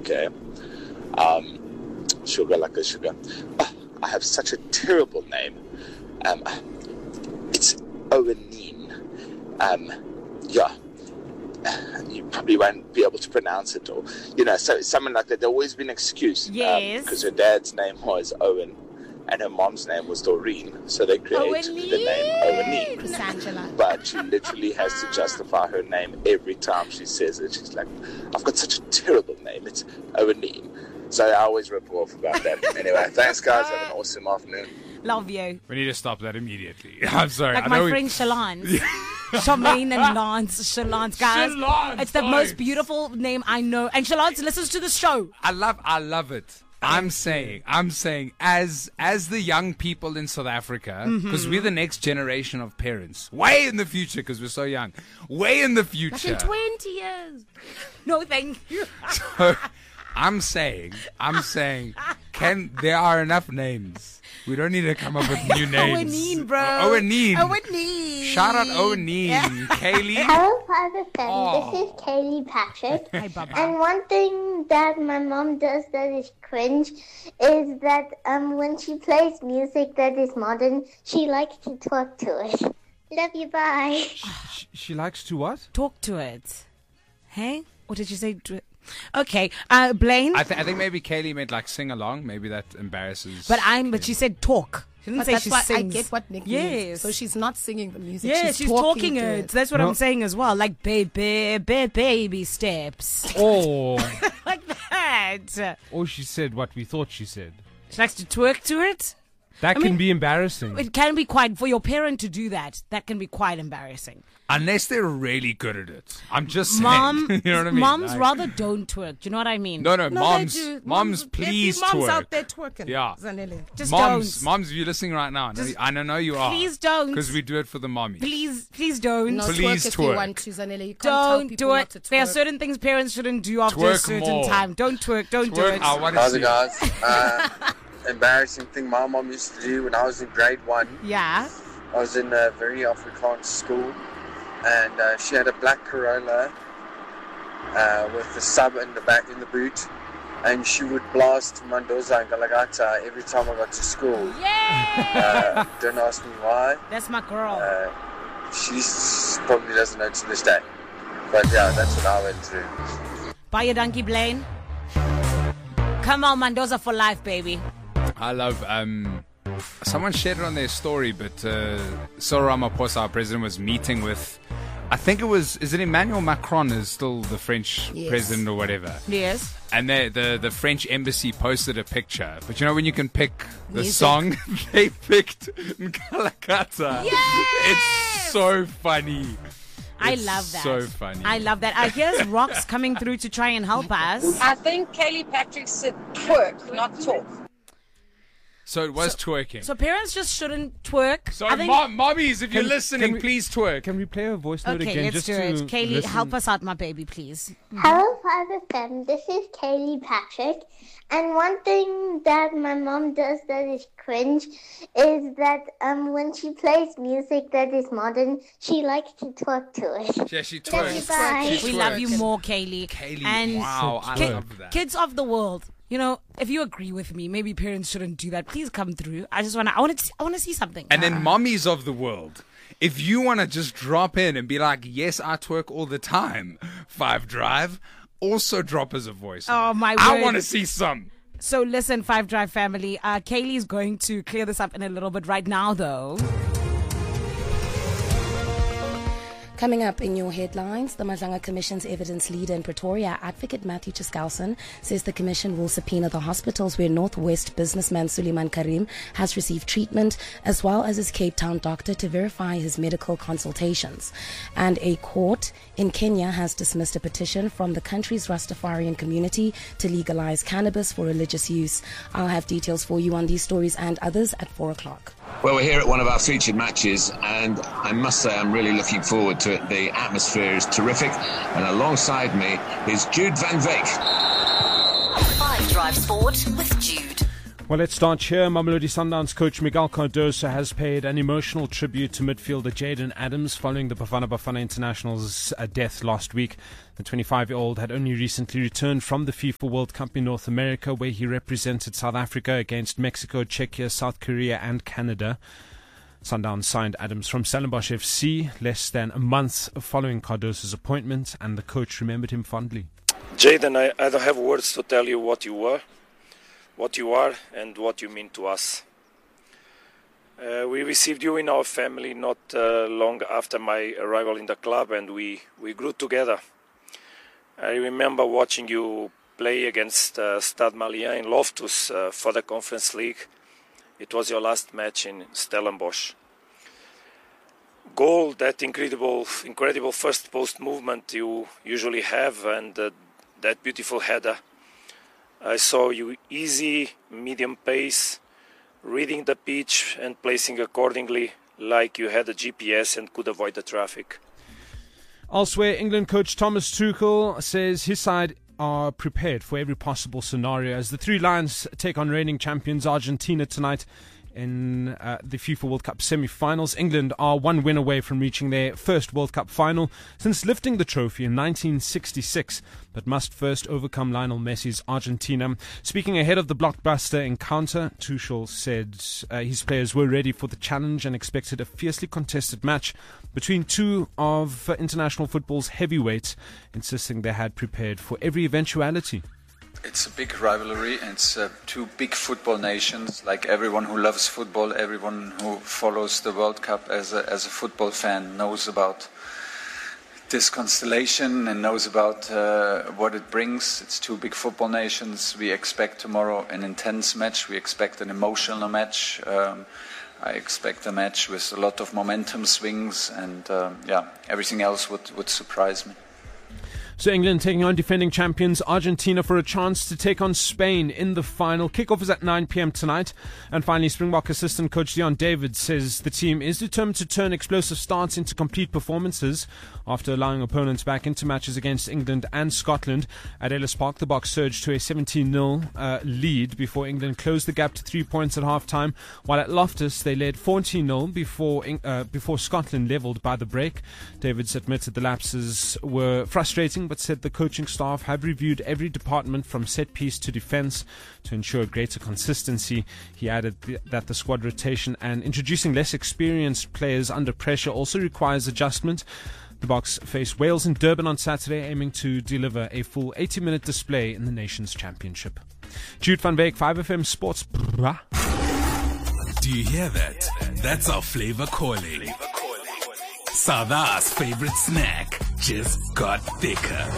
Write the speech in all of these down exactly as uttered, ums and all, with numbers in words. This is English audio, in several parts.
okay? Um, sugar like a sugar. Oh, I have such a terrible name. Um, it's Owenine. Um, yeah. You probably won't be able to pronounce it, or, you know, so someone like that. There's always been an excuse. Yes. Because um, her dad's name was Owen, and her mom's name was Doreen, so they created Owenine. the name Owenine. Angela. But she literally has to justify her name every time she says it. She's like, I've got such a terrible name. It's Owenine. So I always rip her off about that. Anyway, thanks, guys. Have an awesome afternoon. Love you. We need to stop that immediately. I'm sorry. Like I my know friend Shalance. Charmaine and Lance. Shalance, guys. Shalance, it's the vibes. most beautiful name I know. And Shalance listens to the show. I love I love it. I'm saying, I'm saying, as as the young people in South Africa, because Mm-hmm. we're the next generation of parents, way in the future, because we're so young, way in the Like future. in twenty years. No, thank you. So, I'm saying, I'm saying, can there are enough names. We don't need to come up with new names. Owenine, bro. Oh, Owenine. Owenine. Shout out Owenine. Kaylee. Hello, Father Fem. Oh. This is Kaylee Patrick. Hi, Baba. And one thing that my mom does that is cringe is that um when she plays music that is modern, she likes to talk to it. Love you, bye. She, she likes to what? Talk to it. Hey? What did you say? Dr- Okay, uh, Blaine. I, th- I think maybe Kaylee meant like sing along. Maybe that embarrasses. But I'm. But she said talk. She didn't But say that's she why sings. I get what Nick Yes. means. So she's not singing the music. Yeah, she's, she's, talking, talking, to it. it. That's what No. I'm saying as well. Like baby, baby, baby steps. Oh. Like that. Or she said what we thought she said. She likes to twerk to it. That I can mean, be embarrassing. It can be quite, for your parent to do that, that can be quite embarrassing. Unless they're really good at it. I'm just saying. Mom, you know what I mean? moms Like- rather don't twerk. Do you know what I mean? No, no, No, moms, they do. moms, there please be moms twerk. out there twerking. Yeah. Zanele. Just moms, don't. moms, if you're listening right now, I know, I know you are. Please don't. Because we do it for the mommies. Please, please don't. No, Please twerk if twerk. you want to, Zanele. You can't tell Don't people do not to it. twerk. There are certain things parents shouldn't do after a Twerk certain more. time. Don't twerk. Don't do Twerk, it. I want to How's see it, guys? Uh, embarrassing thing my mom used to do when I was in grade one. Yeah. I was in a very Afrikaans school, and uh, she had a black Corolla uh, with the sub in the back in the boot, and she would blast Mendoza and Galagata every time I got to school. Yeah. Uh, don't ask me why. That's my girl. Uh, she probably doesn't know to this day. But yeah, that's what I went through. Buy your donkey, Blaine. Come on, Mendoza for life, baby. I love, um, someone shared it on their story, but uh, Cyril Ramaphosa, our president, was meeting with, I think it was, is it Emmanuel Macron is still the French Yes. president or whatever? Yes. And they, the the French embassy posted a picture. But you know when you can pick the Music. song, they picked Nkalakata. Yes! It's so funny. I It's love that. so funny. I love that. I here's Rox coming through to try and help us. I think Kaylee Patrick said twerk, not talk. So it was twerking. So parents just shouldn't twerk. So, I think, mom, mommies, if you're Can- listening, can we- please twerk. Can we play a voice note okay, again? let's just do to it. Kaylee, listen? help us out, my baby, please. Hello, Father Fem. This is Kaylee Patrick. And one thing that my mom does that is cringe is that um when she plays music that is modern, she likes to talk to it. Yeah, she Love you, twerks. bye. She We love twerks. you more, Kaylee. Kaylee, and wow, I ki- love that. Kids of the world, you know, if you agree with me, maybe parents shouldn't do that. Please come through. I just want to. I want to. I want to see something. And then mommies of the world, if you want to just drop in and be like, yes, I twerk all the time, Five Drive, also drop us a voice. Oh, my I word. want to see some. So listen, Five Drive family. Uh, Kaylee's going to clear this up in a little bit. Right now, though. Coming up in your headlines, the Madlanga Commission's evidence leader in Pretoria, Advocate Matthew Chiskalson, says the Commission will subpoena the hospitals where Northwest businessman Suleiman Karim has received treatment, as well as his Cape Town doctor, to verify his medical consultations. And a court in Kenya has dismissed a petition from the country's Rastafarian community to legalize cannabis for religious use. I'll have details for you on these stories and others at four o'clock. Well, we're here at one of our featured matches, and I must say I'm really looking forward to it. The atmosphere is terrific, and alongside me is Jude Van Veek. Five Drive Sport with Jude. Well, let's start here. Mamelodi Sundowns coach Miguel Cardoso has paid an emotional tribute to midfielder Jayden Adams following the Bafana Bafana International's uh, death last week. The twenty-five-year-old had only recently returned from the FIFA World Cup in North America, where he represented South Africa against Mexico, Czechia, South Korea and Canada. Sundowns signed Adams from Stellenbosch F C less than a month following Cardoso's appointment, and the coach remembered him fondly. Jayden, I, I don't have words to tell you what you were. What you are and what you mean to us. Uh, we received you in our family not uh, long after my arrival in the club, and we, we grew together. I remember watching you play against uh, Stade Malien in Loftus uh, for the Conference League. It was your last match in Stellenbosch. Goal, that incredible, incredible first post movement you usually have, and uh, that beautiful header. I saw you easy, medium pace, reading the pitch and placing accordingly, like you had a G P S and could avoid the traffic. Elsewhere, England coach Thomas Tuchel says his side are prepared for every possible scenario as the Three Lions take on reigning champions Argentina tonight in uh, the FIFA World Cup semi-finals. England are one win away from reaching their first World Cup final since lifting the trophy in nineteen sixty-six, but must first overcome Lionel Messi's Argentina. Speaking ahead of the blockbuster encounter, Tuchel said uh, his players were ready for the challenge and expected a fiercely contested match between two of uh, international football's heavyweights, insisting they had prepared for every eventuality. It's a big rivalry, and it's uh, two big football nations. Like everyone who loves football, everyone who follows the World Cup as a, as a football fan knows about this constellation and knows about uh, what it brings. It's two big football nations. We expect tomorrow an intense match. We expect an emotional match. Um, I expect a match with a lot of momentum swings, and um, yeah, everything else would, would surprise me. So England taking on defending champions Argentina for a chance to take on Spain in the final. Kickoff is at nine p.m. tonight. And finally, Springbok assistant coach Deon David says the team is determined to turn explosive starts into complete performances after allowing opponents back into matches against England and Scotland. At Ellis Park, the Boks surged to a seventeen nil uh, lead before England closed the gap to three points at half-time, while at Loftus they led fourteen nil before, uh, before Scotland levelled by the break. Davids admitted the lapses were frustrating, but said the coaching staff have reviewed every department from set piece to defence to ensure greater consistency. He added th- that the squad rotation and introducing less experienced players under pressure also requires adjustment. The Boks face Wales in Durban on Saturday, aiming to deliver a full eighty-minute display in the Nations Championship. Jude van Beek, five F M Sports. Brah. Do you hear that? That's our flavor calling. Sada's favorite snack just got thicker.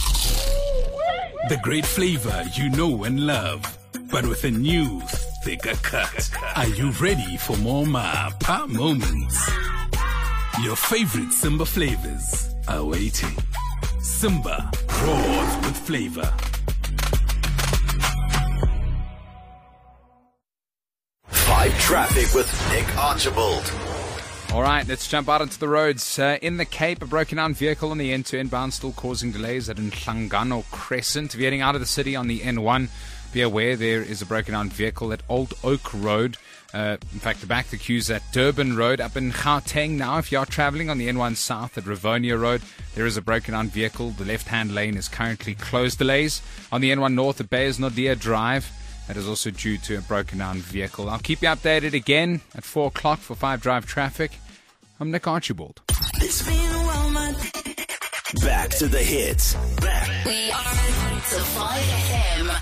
The great flavor you know and love, but with a new, thicker cut. Are you ready for more Ma Pa moments? Your favorite Simba flavors are waiting. Simba, raw with flavor. Five Traffic with Nick Archibald. All right, let's jump out into the roads. Uh, in the Cape, a broken down vehicle on the N two inbound still causing delays at Nhlangano Crescent. If you're heading out of the city on the N one, be aware there is a broken down vehicle at Old Oak Road. Uh, in fact, the back the queues at Durban Road. Up in Gauteng now, if you are travelling on the N one South at Rivonia Road, there is a broken down vehicle. The left-hand lane is currently closed. Delays on the N one North at Bayers Nodia Drive. That is also due to a broken down vehicle. I'll keep you updated again at four o'clock for five Drive Traffic. I'm Nick Archibald. It's been a while, man. Back to the hits. Back. We are to five F M.